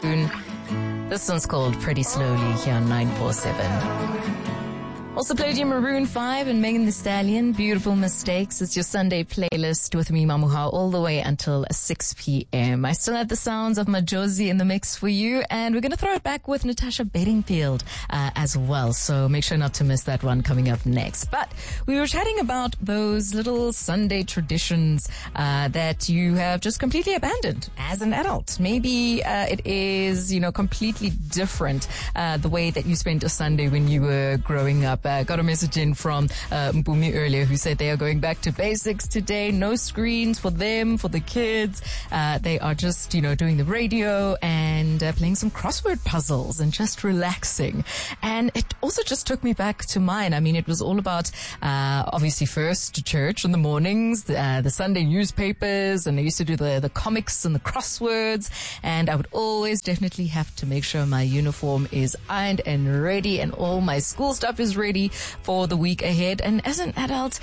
This one's called Pretty Slowly here on 947. Also played you Maroon 5 and Megan Thee Stallion, Beautiful Mistakes. It's your Sunday playlist with me, Mamuha, all the way until 6 p.m. I still have the sounds of Majozi in the mix for you, and we're going to throw it back with Natasha Bedingfield as well. So make sure not to miss that one coming up next. But we were chatting about those little Sunday traditions that you have just completely abandoned as an adult. Maybe it is, completely different the way that you spent a Sunday when you were growing up. Got a message in from Mpumi earlier who said they are going back to basics today. No screens for them, for the kids. They are just, doing the radio and playing some crossword puzzles and just relaxing. And it also just took me back to mine. I mean, it was all about, obviously first to church in the mornings, the Sunday newspapers, and I used to do the comics and the crosswords. And I would always definitely have to make sure my uniform is ironed and ready and all my school stuff is ready for the week ahead. And as an adult,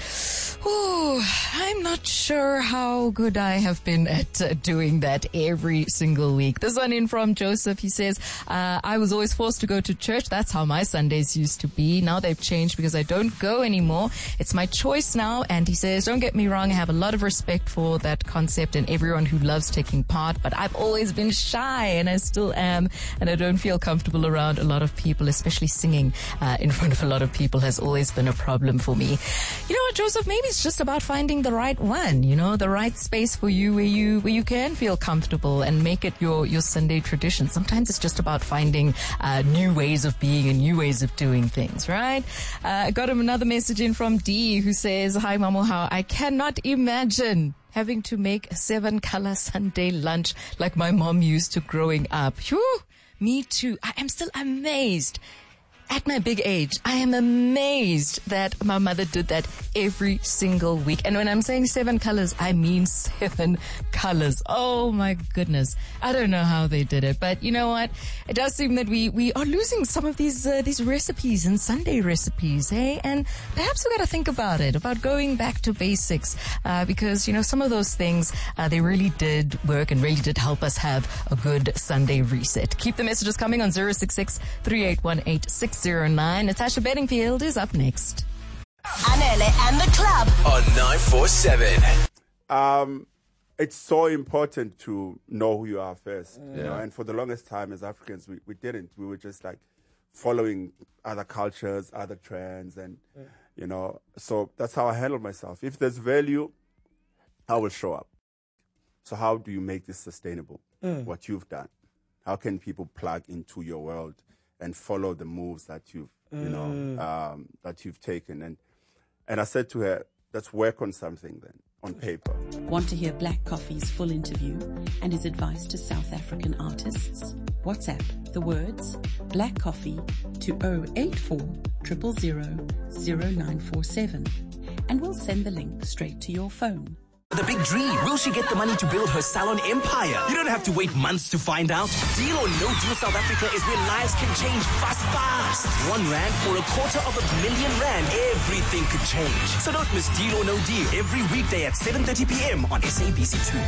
I'm not sure how good I have been at doing that every single week. This one in from Joseph. He says, I was always forced to go to church. That's how my Sundays used to be. Now they've changed because I don't go anymore. It's my choice now. And he says, don't get me wrong, I have a lot of respect for that concept and everyone who loves taking part, but I've always been shy and I still am, and I don't feel comfortable around a lot of people, especially singing in front of a lot of people has always been a problem for me. You know what, Joseph, maybe it's just about finding the right one, the right space for you where you can feel comfortable and make it your Sunday tradition. Sometimes it's just about finding new ways of being and new ways of doing things, right? I got him another message in from D who says, hi Mamuha, I cannot imagine having to make a 7-color Sunday lunch like my mom used to growing up. Phew, me too. I am still amazed. At my big age, I am amazed that my mother did that every single week. And when I'm saying 7 colors, I mean 7 colors. Oh my goodness. I don't know how they did it, but you know what? It does seem that we are losing some of these recipes and Sunday recipes, hey? And perhaps we got to think about it, about going back to basics, because, some of those things, they really did work and really did help us have a good Sunday reset. Keep the messages coming on 066-3818-609. Natasha Bedingfield is up next. Anele and the club on 947. It's so important to know who you are first. And for the longest time as Africans, we didn't. We were just like following other cultures, other trends, and so that's how I handle myself. If there's value, I will show up. So how do you make this sustainable? What you've done? How can people plug into your world and follow the moves that you've, that you've taken? And I said to her, let's work on something then, on paper. Want to hear Black Coffee's full interview and his advice to South African artists? WhatsApp the words Black Coffee to 084 000 0947 and we'll send the link straight to your phone. The big dream. Will she get the money to build her salon empire? You don't have to wait months to find out. Deal or No Deal South Africa is where lives can change fast. R1 for R250,000. Everything could change. So don't miss Deal or No Deal every weekday at 7:30 p.m. on SABC2.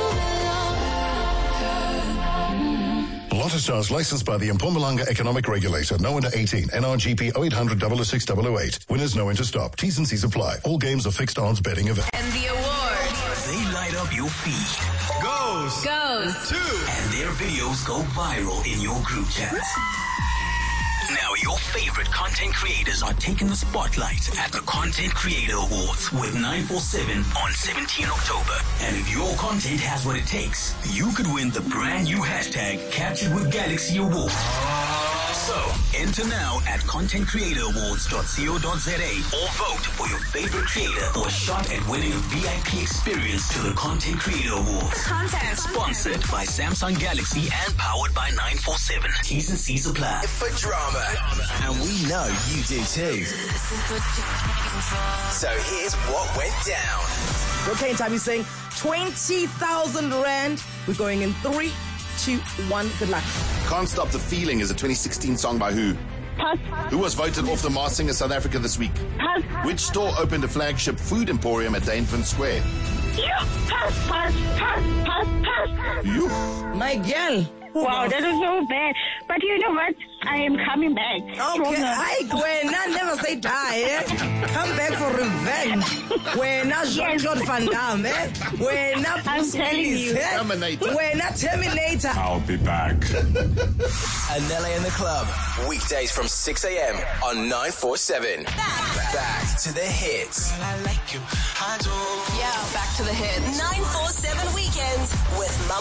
Lotto licensed by the Mpumalanga Economic Regulator. No under 18. NRGP 0800 006 008. Winners know when to stop. T's and C's apply. All games are fixed odds betting event. and the award. They light up your feed. Goes to. And their videos go viral in your group chats. Now your favorite content creators are taking the spotlight at the Content Creator Awards with 947 on 17 October. And if your content has what it takes, you could win the brand new hashtag Captured with Galaxy Award. So, enter now at contentcreatораwards.co.za or vote for your favorite creator for a shot at winning a VIP experience to the Content Creator Awards. Content. Sponsored by Samsung Galaxy and powered by 947. T's and C's apply. For drama. And we know you do too. So here's what went down. Okay, time is saying 20,000 Rand. We're going in 3, 2, 1. Good luck. Can't Stop the Feeling is a 2016 song by who? Pass. Who was voted off the Masked Singer South Africa this week? Pass. Which store opened a flagship food emporium at Dainfern Square? You. Pass. You? My girl. Wow, that was so bad. But you know what? I am coming back. Okay, when I never say die, come back for revenge. When I Jean-Claude Van Damme, when I I'm telling you. Terminator. When I Terminator. I'll be back. Anele in the Club, weekdays from 6 a.m. on 947. Back to the hits. Yeah, back to the hits. 947 weekends with Mama.